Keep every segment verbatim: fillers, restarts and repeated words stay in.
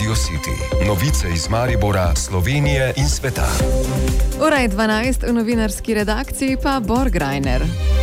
Radio City. Novice iz Maribora, Slovenije in sveta. Ura je dvanajst, v novinarski redakciji pa Borg Reiner.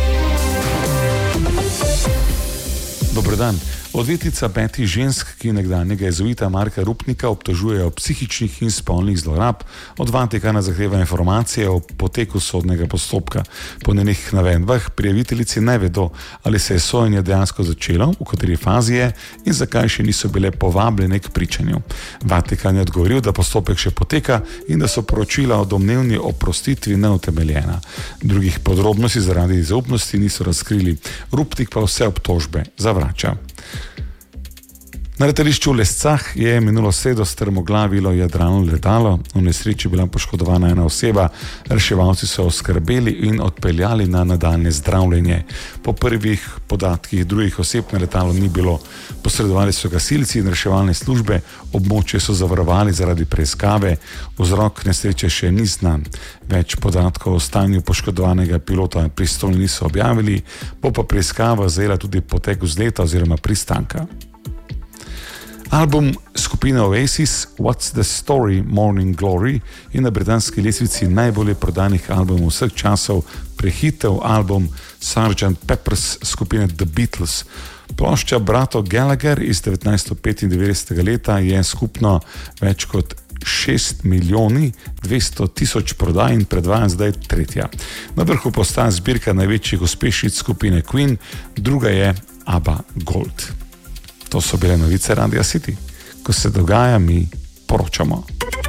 Dober dan. Odvetnica petih žensk, ki nekdanjega jezuita Marka Rupnika obtožujejo psihičnih in spolnih zlorab, od Vatikana zahteva informacije o poteku sodnega postopka. Po njenih navedbah prijaviteljici ne vedo, ali se je sojenje dejansko začelo, v kateri fazi je in zakaj še niso bile povabljene k pričanju. Vatikan je odgovoril, da postopek še poteka in da so poročila o domnevni oprostitvi neutemeljena. Drugih podrobnosti zaradi zaupnosti niso razkrili. Rupnik pa vse obtožbe zavrača. Na letališču v Lescah je minulo sredo strmoglavilo jadralno letalo. V nesreči je bila poškodovana ena oseba, reševalci so oskrbeli in odpeljali na nadaljnje zdravljenje. Po prvih podatkih drugih oseb na letalu ni bilo. Posredovali so gasilci in reševalne službe, območje so zavarovali zaradi preiskave, vzrok nesreče še ni znan. Več podatkov o stanju poškodovanega pilota pristojni niso objavili, bo pa preiskava zajela tudi potek vzleta oziroma pristanka. Album skupine Oasis What's the Story Morning Glory je na britanski lestvici najbolje prodanih albumov vseh časov prehitev album sergeant Pepper's skupine The Beatles. Plošča bratov Gallagher iz devetnajststo petindevetdesetega leta je skupno več kot šest milijonov dvesto tisoč prodaj in predvaja zdaj tretja. Na vrhu postaja zbirka največjih uspešnic skupine Queen, druga je ABBA Gold. To so bile novice Radio City. Ko se dogaja, mi poročamo.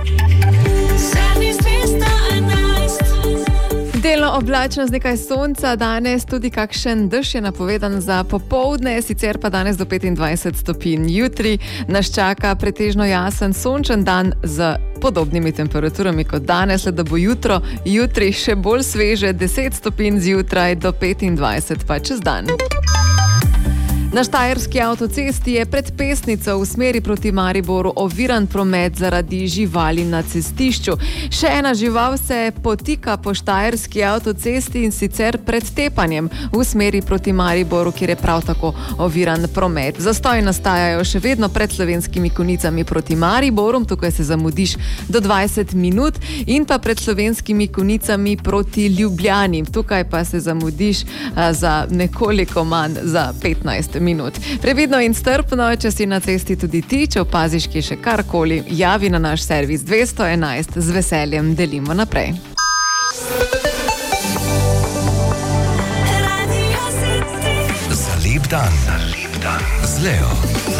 Delno oblačno z nekaj sonca, danes tudi kakšen dež je napovedan za popoldne, sicer pa danes do petindvajset stopinj. Jutri nas čaka pretežno jasen sončen dan z podobnimi temperaturami kot danes, le da bo jutro, jutri še bolj sveže, deset stopinj zjutraj do petindvajset pa čez dan. Na štajerski avtocesti je pred Pesnico v smeri proti Mariboru oviran promet zaradi živali na cestišču. Še ena žival se potika po štajerski avtocesti in sicer pred tepanjem v smeri proti Mariboru, kjer je prav tako oviran promet. Zastoji nastajajo še vedno pred Slovenskimi Konjicami proti Mariboru, tukaj se zamudiš do dvajset minut, in pa pred Slovenskimi Konjicami proti Ljubljani. Tukaj pa se zamudiš a, za nekoliko manj, za petnajst minut. Previdno in strpno, če si na cesti tudi ti, če opaziš, ki je še karkoli, javi na naš servis dvesto enajst, z veseljem delimo naprej. Za lep dan, za lep dan z Leo.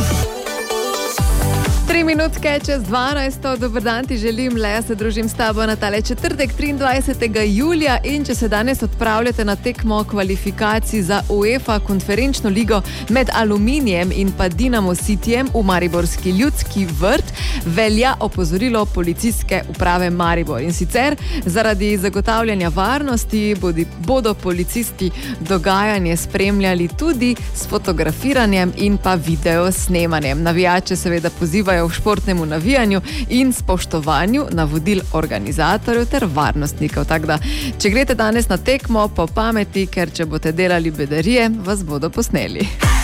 Tri minutke čez dvanajsto, dober dan ti želim, le se družim s tabo na tale četrtek triindvajsetega julija in če se danes odpravljate na tekmo kvalifikacij za UEFA konferenčno ligo med Aluminijem in pa Dinamo Cityjem v mariborski Ljudski vrt, velja opozorilo policijske uprave Maribor. In sicer zaradi zagotavljanja varnosti bodi, bodo policisti dogajanje spremljali tudi s fotografiranjem in pa video snemanjem. Navijače seveda pozivajo v športnemu navijanju in spoštovanju navodil organizatorjev ter varnostnikov. Tako da, če greste danes na tekmo, po pameti, ker če boste delali bedarije, vas bodo posneli.